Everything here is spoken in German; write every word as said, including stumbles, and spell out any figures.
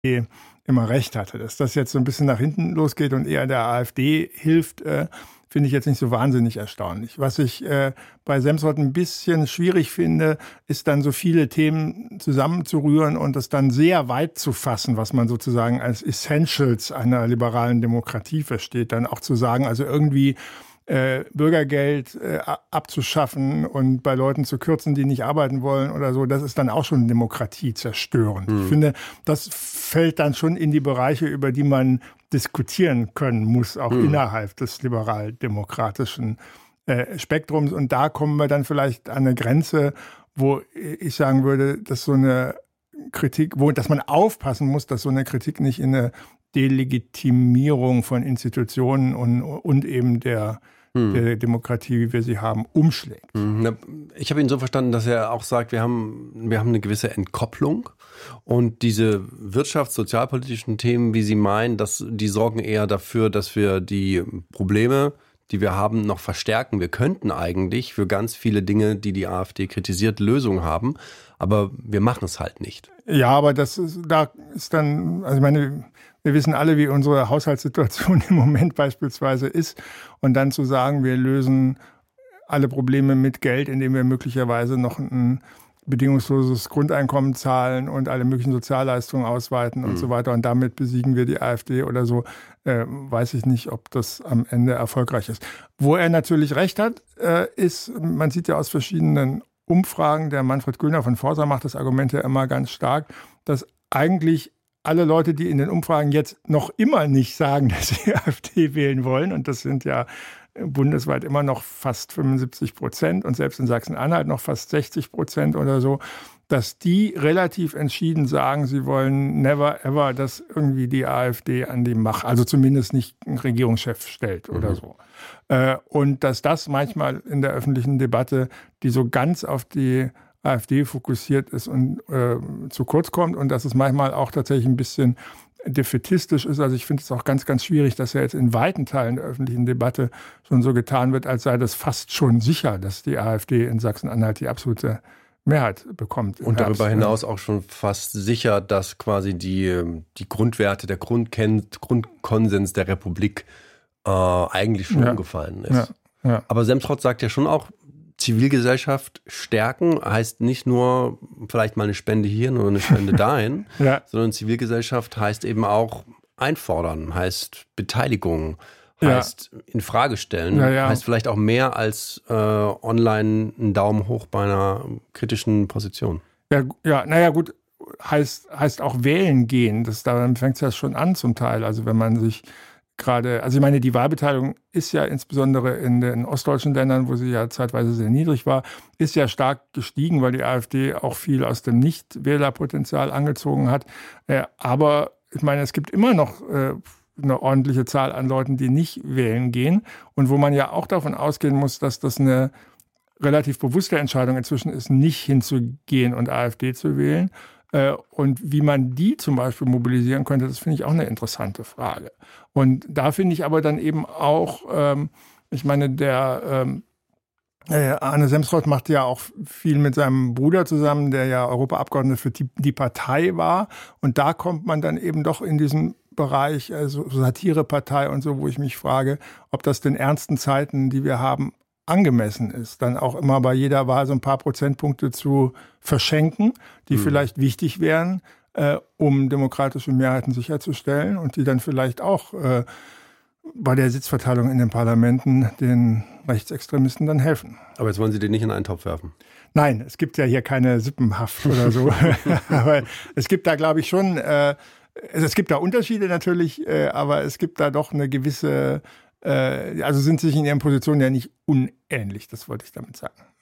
immer recht hatte. Dass das jetzt so ein bisschen nach hinten losgeht und eher der AfD hilft, äh, finde ich jetzt nicht so wahnsinnig erstaunlich. Was ich äh, bei Semsrott ein bisschen schwierig finde, ist dann so viele Themen zusammenzurühren und das dann sehr weit zu fassen, was man sozusagen als Essentials einer liberalen Demokratie versteht. Dann auch zu sagen, also irgendwie Äh, Bürgergeld äh, abzuschaffen und bei Leuten zu kürzen, die nicht arbeiten wollen oder so, das ist dann auch schon Demokratie zerstörend. Mhm. Ich finde, das fällt dann schon in die Bereiche, über die man diskutieren können muss, auch mhm. innerhalb des liberal-demokratischen äh, Spektrums. Und da kommen wir dann vielleicht an eine Grenze, wo ich sagen würde, dass so eine Kritik, wo, dass man aufpassen muss, dass so eine Kritik nicht in eine Delegitimierung von Institutionen und, und eben der, hm. der Demokratie, wie wir sie haben, umschlägt. Ich habe ihn so verstanden, dass er auch sagt, wir haben, wir haben eine gewisse Entkopplung und diese wirtschafts-, sozialpolitischen Themen, wie Sie meinen, dass, die sorgen eher dafür, dass wir die Probleme, die wir haben, noch verstärken. Wir könnten eigentlich für ganz viele Dinge, die die AfD kritisiert, Lösungen haben, aber wir machen es halt nicht. Ja, aber das ist, da ist dann, also ich meine, wir wissen alle, wie unsere Haushaltssituation im Moment beispielsweise ist. Und dann zu sagen, wir lösen alle Probleme mit Geld, indem wir möglicherweise noch ein bedingungsloses Grundeinkommen zahlen und alle möglichen Sozialleistungen ausweiten mhm. und so weiter. Und damit besiegen wir die AfD oder so, äh, weiß ich nicht, ob das am Ende erfolgreich ist. Wo er natürlich recht hat, äh, ist, man sieht ja aus verschiedenen Umfragen, der Manfred Güllner von Forsa macht das Argument ja immer ganz stark, dass eigentlich alle Leute, die in den Umfragen jetzt noch immer nicht sagen, dass sie AfD wählen wollen, und das sind ja bundesweit immer noch fast fünfundsiebzig Prozent und selbst in Sachsen-Anhalt noch fast sechzig Prozent oder so, dass die relativ entschieden sagen, sie wollen never ever, dass irgendwie die AfD an die Macht, also zumindest nicht einen Regierungschef stellt oder mhm. so. Und dass das manchmal in der öffentlichen Debatte, die so ganz auf die AfD fokussiert ist und äh, zu kurz kommt und dass es manchmal auch tatsächlich ein bisschen defätistisch ist. Also ich finde es auch ganz, ganz schwierig, dass ja jetzt in weiten Teilen der öffentlichen Debatte schon so getan wird, als sei das fast schon sicher, dass die AfD in Sachsen-Anhalt die absolute Mehrheit bekommt. Und darüber hinaus auch schon fast sicher, dass quasi die, die Grundwerte, der Grundken- Grundkonsens der Republik äh, eigentlich schon ja. umgefallen ist. Ja. Ja. Aber Semsrott sagt ja schon auch, Zivilgesellschaft stärken heißt nicht nur vielleicht mal eine Spende hier oder eine Spende dahin, ja. sondern Zivilgesellschaft heißt eben auch einfordern, heißt Beteiligung, heißt ja. in Frage stellen, ja, ja. heißt vielleicht auch mehr als äh, online einen Daumen hoch bei einer kritischen Position. Ja, ja, naja gut, heißt, heißt auch wählen gehen, das, dann fängt es ja schon an zum Teil, also wenn man sich gerade, also ich meine, die Wahlbeteiligung ist ja insbesondere in den ostdeutschen Ländern, wo sie ja zeitweise sehr niedrig war, ist ja stark gestiegen, weil die AfD auch viel aus dem Nichtwählerpotenzial angezogen hat. Aber ich meine, es gibt immer noch eine ordentliche Zahl an Leuten, die nicht wählen gehen und wo man ja auch davon ausgehen muss, dass das eine relativ bewusste Entscheidung inzwischen ist, nicht hinzugehen und AfD zu wählen. Und wie man die zum Beispiel mobilisieren könnte, das finde ich auch eine interessante Frage. Und da finde ich aber dann eben auch, ähm, ich meine, der ähm, äh, Arne Semsrott macht ja auch viel mit seinem Bruder zusammen, der ja Europaabgeordneter für die, die Partei war. Und da kommt man dann eben doch in diesen Bereich, also Satirepartei und so, wo ich mich frage, ob das den ernsten Zeiten, die wir haben, angemessen ist, dann auch immer bei jeder Wahl so ein paar Prozentpunkte zu verschenken, die mhm. vielleicht wichtig wären, äh, um demokratische Mehrheiten sicherzustellen und die dann vielleicht auch äh, bei der Sitzverteilung in den Parlamenten den Rechtsextremisten dann helfen. Aber jetzt wollen Sie den nicht in einen Topf werfen? Nein, es gibt ja hier keine Sippenhaft oder so. Aber es gibt da, glaube ich, schon, äh, es gibt da Unterschiede natürlich, äh, aber es gibt da doch eine gewisse, äh, also sind sich in ihren Positionen ja nicht unähnlich, das wollte ich damit sagen.